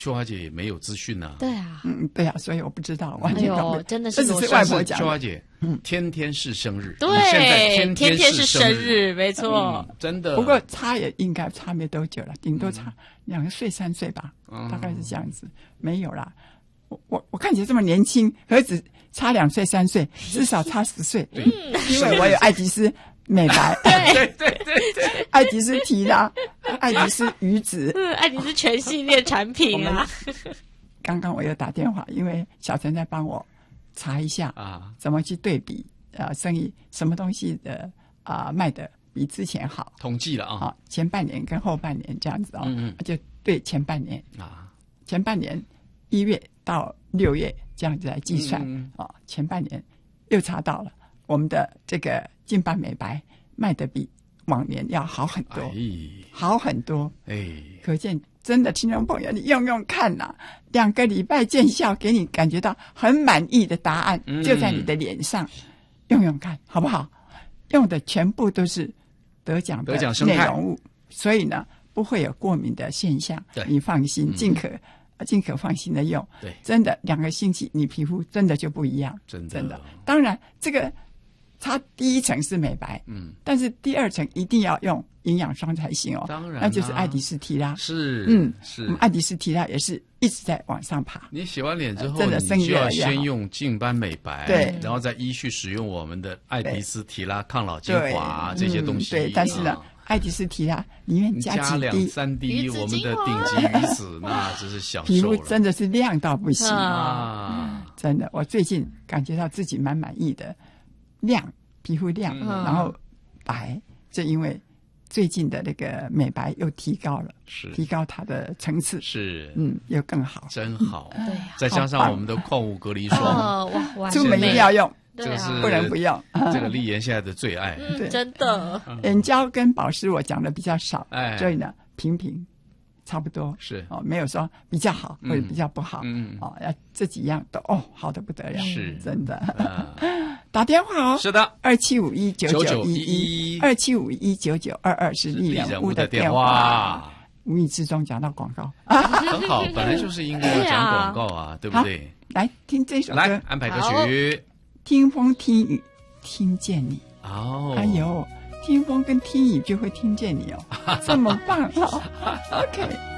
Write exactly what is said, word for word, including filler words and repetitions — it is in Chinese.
秋华姐也没有资讯呐。 对啊， 嗯，对啊，所以我不知道，完全搞不哎呦，真的是这只是外婆讲的。 秋华姐，嗯，天天是生日， 对， 现在天天天是生生日，没错、 嗯，真的。 不过差也应该差没多久了，顶多差两岁三岁吧、嗯，大概是这样子，没有啦。我我我看起来这么年轻，何止差两岁三岁，至少差十岁， 嗯， 因为我有爱迪斯美白， 对对对对， 爱迪斯提拉，爱迪斯鱼子， 嗯，爱迪斯全系列产品啊。 刚刚我又打电话，因为小陈在帮我查一下啊，怎么去对比呃生意什么东西的啊、呃、卖的比之前好， 统计了啊， 啊前半年跟后半年这样子哦， 嗯嗯就对前半年啊， 前半年一月到六月这样子来计算啊、 嗯嗯哦，前半年又查到了我们的这个净斑美白卖的比往年要好很多， 哎、 好很多， 哎， 可见真的听众朋友，你用用看呐、啊，两个礼拜见效，给你感觉到很满意的答案， 嗯、 就在你的脸上，用用看好不好？用的全部都是得奖的内容物，所以呢不会有过敏的现象，你放心，尽可、嗯、尽可放心的用。 对， 真的两个星期你皮肤真的就不一样， 真的真的。当然这个它第一层是美白，嗯，但是第二层一定要用营养霜才行哦， 当然、啊， 那就是爱迪斯提拉， 是， 嗯， 是， 我们爱迪斯提拉也是一直在往上爬。 你洗完脸之后， 呃、真的你就要先用净斑美白， 对， 然后再依序使用我们的爱迪斯提拉抗老精华这些东西。 嗯、对，但是呢，啊、爱迪斯提拉里面加几滴、 两三滴我们的顶级鱼子，那真是享受了。 皮肤真的是亮到不行啊！ 真的，我最近感觉到自己蛮满意的，亮。皮肤亮，嗯、然后白，这因为最近的那个美白又提高了， 是提高它的层次， 是嗯，又更好， 真好。 嗯、对、啊， 再加上我们的矿物隔离霜， 哦、哇， 出门一定要用， 这个是不能不用。 这个丽妍现在的最爱， 嗯、真的。 眼胶跟保湿我讲的比较少， 哎， 所以呢，平平。差不多是哦，没有说比较好或者比较不好， 嗯， 哦，要这几样都哦好的不得了， 是真的。 啊、 打电话哦， 是的， 二七五一九九一一，二七五一九九二二是丽人物的电话。无意之中讲到广告， 很好，本来就是应该要讲广告啊，对不对？ 来听这首歌， 来安排歌曲， 听风听雨听见你。 哦， 哎呦。听风跟听雨就会听见你哦，这么棒哦 ！OK。